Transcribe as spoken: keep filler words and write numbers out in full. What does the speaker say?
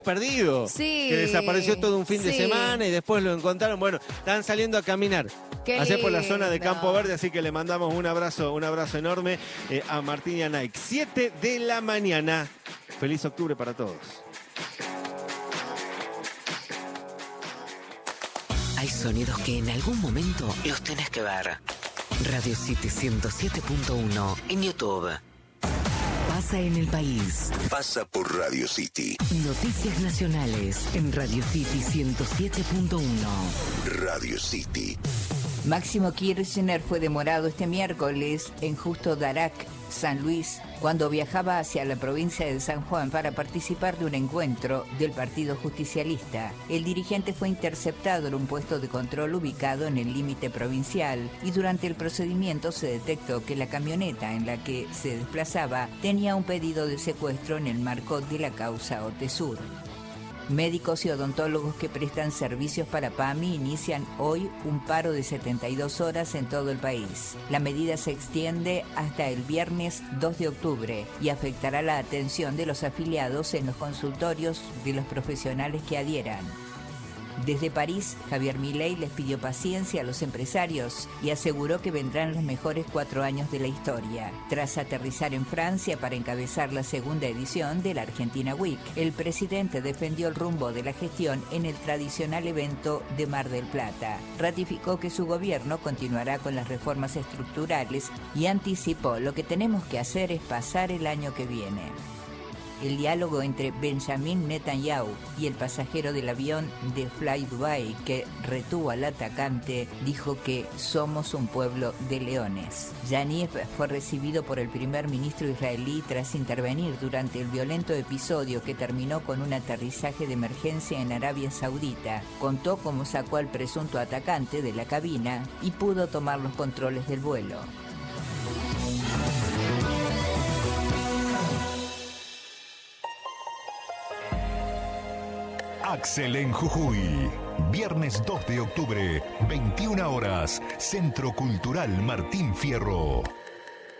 perdido. Sí. Que desapareció todo un fin de sí. semana y después lo encontraron. Bueno, están saliendo a caminar. Qué Hacer por la zona de lindo. Campo Verde, así que le mandamos un abrazo, un abrazo enorme eh, a Martín y a Nike. siete de la mañana. Feliz octubre para todos. Hay sonidos que en algún momento los tenés que ver. Radio City ciento siete punto uno en YouTube. Pasa en el país. Pasa por Radio City. Noticias nacionales en Radio City ciento siete punto uno. Radio City. Máximo Kirchner fue demorado este miércoles en Justo Darac, San Luis, cuando viajaba hacia la provincia de San Juan para participar de un encuentro del Partido Justicialista. El dirigente fue interceptado en un puesto de control ubicado en el límite provincial y durante el procedimiento se detectó que la camioneta en la que se desplazaba tenía un pedido de secuestro en el marco de la causa Otesur. Médicos y odontólogos que prestan servicios para PAMI inician hoy un paro de setenta y dos horas en todo el país. La medida se extiende hasta el viernes dos de octubre y afectará la atención de los afiliados en los consultorios de los profesionales que adhieran. Desde París, Javier Milei les pidió paciencia a los empresarios y aseguró que vendrán los mejores cuatro años de la historia. Tras aterrizar en Francia para encabezar la segunda edición de la Argentina Week, el presidente defendió el rumbo de la gestión en el tradicional evento de Mar del Plata. Ratificó que su gobierno continuará con las reformas estructurales y anticipó: lo que tenemos que hacer es pasar el año que viene. El diálogo entre Benjamin Netanyahu y el pasajero del avión de Fly Dubai que retuvo al atacante dijo que somos un pueblo de leones. Yaniv fue recibido por el primer ministro israelí tras intervenir durante el violento episodio que terminó con un aterrizaje de emergencia en Arabia Saudita. Contó cómo sacó al presunto atacante de la cabina y pudo tomar los controles del vuelo. Axel en Jujuy. Viernes dos de octubre, veintiuna horas, Centro Cultural Martín Fierro.